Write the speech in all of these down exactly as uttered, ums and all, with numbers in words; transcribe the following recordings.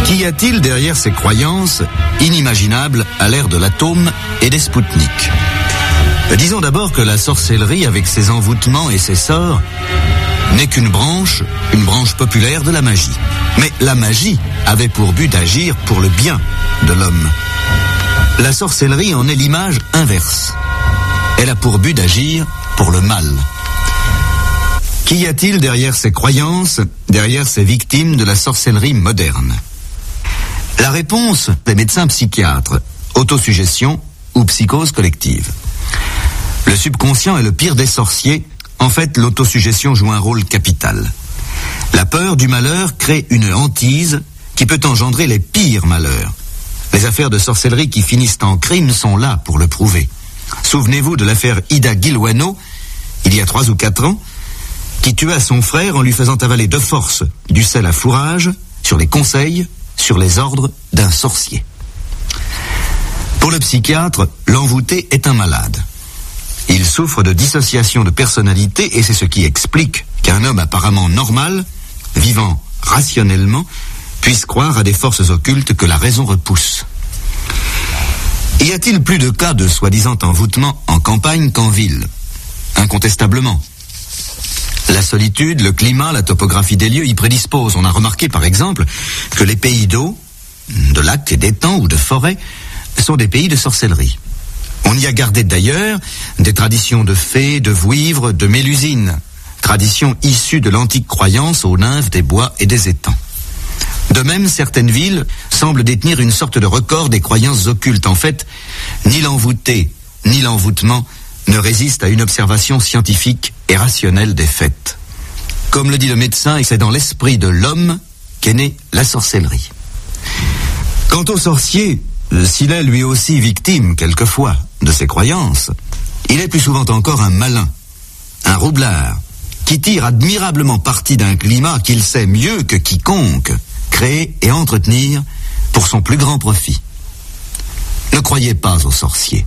Qu'y a-t-il derrière ces croyances inimaginables à l'ère de l'atome et des Spoutniks ? Disons d'abord que la sorcellerie, avec ses envoûtements et ses sorts, n'est qu'une branche, une branche populaire de la magie. Mais la magie avait pour but d'agir pour le bien de l'homme. La sorcellerie en est l'image inverse. Elle a pour but d'agir pour le mal. Qu'y a-t-il derrière ces croyances, derrière ces victimes de la sorcellerie moderne ? La réponse des médecins psychiatres, autosuggestion ou psychose collective. Le subconscient est le pire des sorciers. En fait, l'autosuggestion joue un rôle capital. La peur du malheur crée une hantise qui peut engendrer les pires malheurs. Les affaires de sorcellerie qui finissent en crime sont là pour le prouver. Souvenez-vous de l'affaire Ida Gilwano, il y a trois ou quatre ans, qui tua son frère en lui faisant avaler de force du sel à fourrage sur les conseils, sur les ordres d'un sorcier. Pour le psychiatre, l'envoûté est un malade. Il souffre de dissociation de personnalité et c'est ce qui explique qu'un homme apparemment normal, vivant rationnellement, puisse croire à des forces occultes que la raison repousse. Y a-t-il plus de cas de soi-disant envoûtement en campagne qu'en ville ? Incontestablement. La solitude, le climat, la topographie des lieux y prédisposent. On a remarqué par exemple que les pays d'eau, de lacs et d'étangs ou de forêts, sont des pays de sorcellerie. On y a gardé d'ailleurs des traditions de fées, de vouivres, de mélusines, traditions issues de l'antique croyance aux nymphes des bois et des étangs. De même, certaines villes semblent détenir une sorte de record des croyances occultes. En fait, ni l'envoûté, ni l'envoûtement ne résistent à une observation scientifique et rationnelle des faits. Comme le dit le médecin, c'est dans l'esprit de l'homme qu'est née la sorcellerie. Quant au sorcier, s'il est lui aussi victime, quelquefois, de ses croyances, il est plus souvent encore un malin, un roublard, qui tire admirablement parti d'un climat qu'il sait mieux que quiconque créer et entretenir pour son plus grand profit. Ne croyez pas aux sorciers.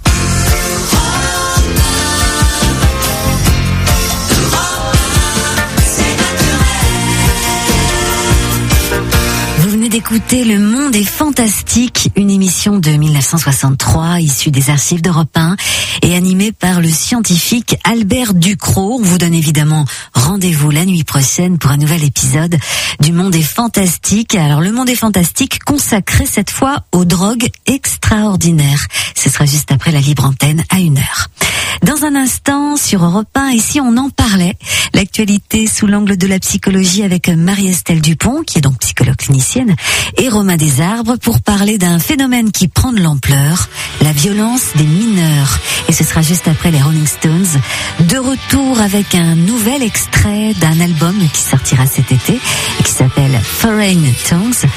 D'écouter Le Monde est fantastique, une émission de mille neuf cent soixante-trois issue des archives d'Europe un et animée par le scientifique Albert Ducrot. On vous donne évidemment rendez-vous la nuit prochaine pour un nouvel épisode du Monde est fantastique. Alors Le Monde est fantastique consacré cette fois aux drogues extraordinaires. Ce sera juste après la libre antenne à une heure. Dans un instant, sur Europe un, ici on en parlait, l'actualité sous l'angle de la psychologie avec Marie-Estelle Dupont, qui est donc psychologue clinicienne, et Romain Desarbres pour parler d'un phénomène qui prend de l'ampleur, la violence des mineurs. Et ce sera juste après les Rolling Stones, de retour avec un nouvel extrait d'un album qui sortira cet été et qui s'appelle Foreign Tongues.